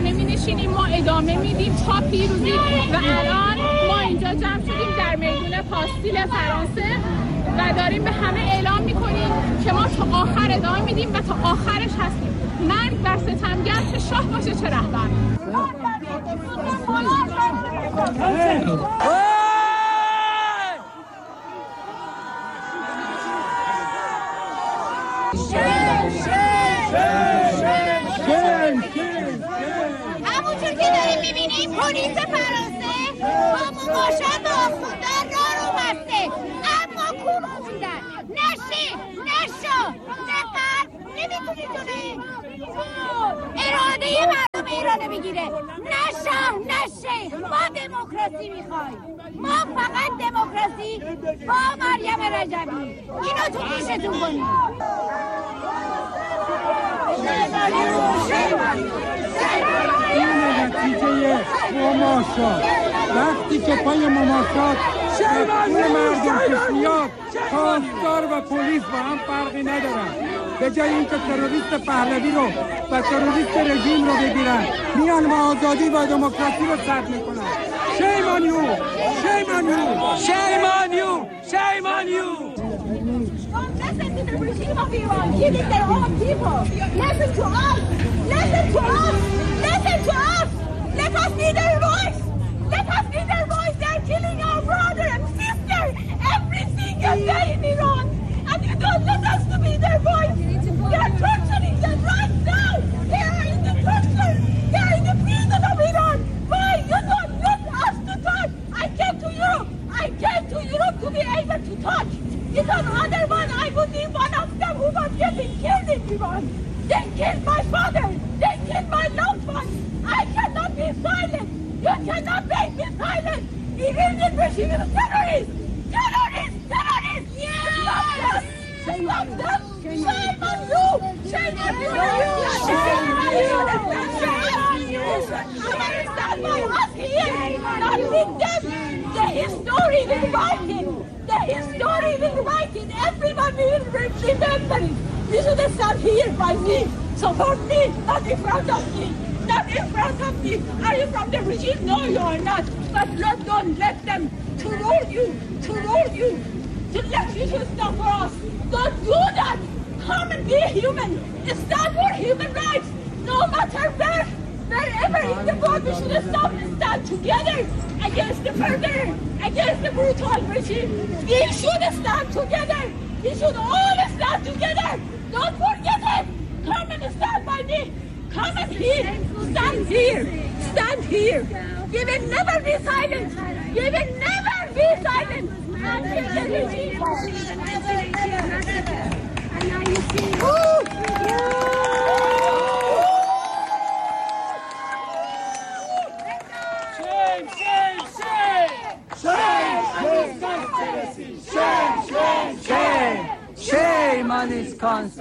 نمی‌نشینیم، ما ادامه میدیم تا پیروزی. و الان ما اینجا جمع شدیم در میدون پاستیل فرانسه و داریم به همه اعلام میکنیم که ما تا آخر ادامه میدیم و تا آخرش هستیم. مرگ بر ستمگر، چه شاه باشه چه رهبر. همونطور که داریم میبینیم پلیس فرانسه با مماشات با آخوندان راه رو بسته، اما کوبا میدن. نشو نقل نمیتونی جلوی اراده مردم ایران بگیره. نشه ما دموکراسی میخوایم، ما فقط دموکراسی با مریم رجبی. اینو تو پیشتون کنیم. این نتیجه مماشات. وقتی که پای مماشات مردم پیش میاد، پاسدار و پلیس با هم فرقی ندارن. به جای اینکه تروریست پهلوی رو و تروریست رژیم رو بگیرن، میان و آزادی و دموکراسی رو سلب میکنن. Shame on you! Shame on you! Shame on you! Shame on you! Listen to the regime of Iran, killing their own people. Listen to us. Listen to us. Listen to us. Let us be their voice. Let us be their voice. They're killing our brother and sister every single day in Iran. And you don't let us to be their voice. They are torturing them right now. They are in the torture. They are in the prison of Iran. Why you don't let us to touch? I came to Europe to be able to touch. Because otherwise I would be one of them who was getting killed in Iran. They killed my father. They killed my loved one. I cannot be silent. You cannot make me silent. The Iranian regime is terrorists. Terrorists. Yes. Stop them. Shame on you. Shame on you. Shame on you. Shame on you. Stand by us here. Not with them. The history will write it. The history will write it. Everyone will remember it. You should stand here by me. Support me, not in front of me. Not in front of me. Are you from the regime? No, you are not. But don't let them to rule you. To let you to stop for us. Don't do that. Come and be human. Stand for human rights. No matter wherever in the world, we should stop and stand together against the murderer, against the brutal regime. We should stand together. We should all stand together. Don't forget it. Come and stand by me. Come and here. Stand here. Stand here. You will never be silent. You will never be silent. Until the regime. And now you see. Shame on this conspiracy. Shame on this conspiracy.